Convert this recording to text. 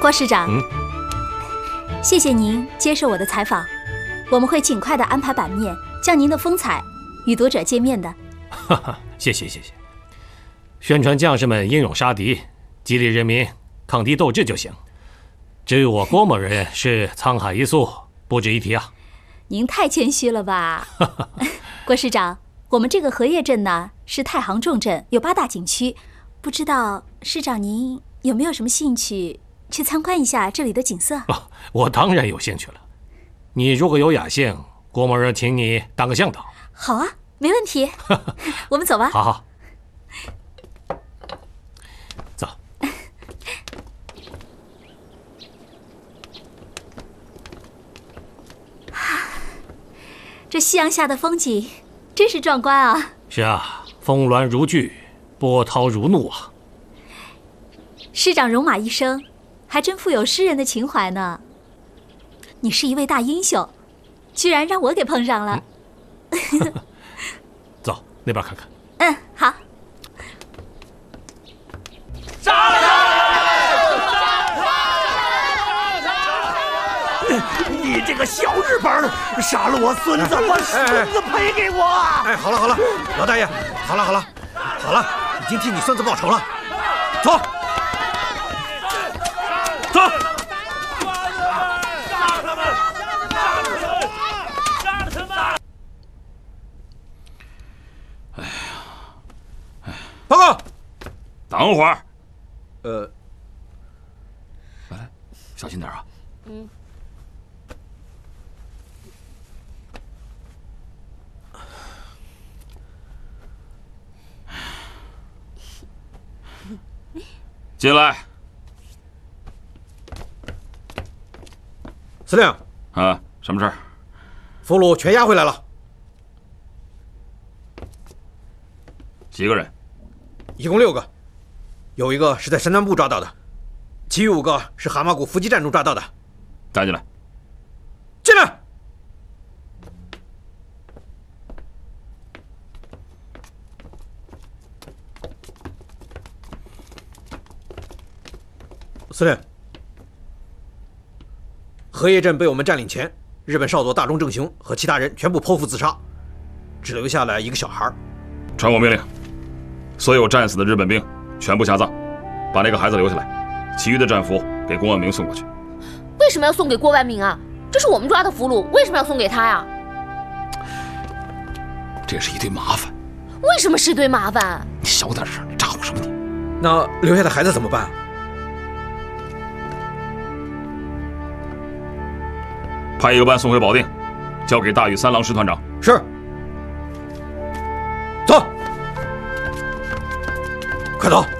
郭市长，谢谢您接受我的采访，我们会尽快的安排版面，将您的风采与读者见面的。 哈哈，谢谢。宣传将士们英勇杀敌，激励人民抗敌斗志就行。至于我郭某人是沧海一粟，不值一提啊。 您太谦虚了吧，郭市长。我们这个荷叶镇呢是太行重镇，有8大景区，不知道市长您有没有什么兴趣去参观一下这里的景色？ 我当然有兴趣了。你如果有雅兴，郭某人请你当个向导。 好啊，没问题。我们走吧。 好，走。 这夕阳下的风景真是壮观啊！ 是啊，峰峦如聚，波涛如怒啊！ 市长戎马一生，还真富有诗人的情怀呢。你是一位大英雄，居然让我给碰上了。 走，那边看看。 好。 你这个小日本，杀了我孙子，把孙子赔给我！ 好了，老大爷，好了，已经替你孙子报仇了。走。 哎呀， 报告。 等会儿。 来， 小心点啊。进来。 司令。 什么事儿？ 俘虏全押回来了。 几个人？ 一共6个，有1个是在山南部抓到的，其余5个是蛤蟆谷伏击战中抓到的。 带进来。 进来。司令，荷叶镇被我们占领前，日本少佐大中正雄和其他人全部剖腹自杀，只留下来1个小孩。 传我命令，所有战死的日本兵全部下葬，把那个孩子留下来，其余的战俘给郭万明送过去。 为什么要送给郭万明啊？这是我们抓的俘虏，为什么要送给他呀？ 这是一堆麻烦。 为什么是一堆麻烦？ 你小点声，你咋呼什么你？ 那留下的孩子怎么办？ 派1个班送回保定，交给大禹3郎师团长。 是。走，快走。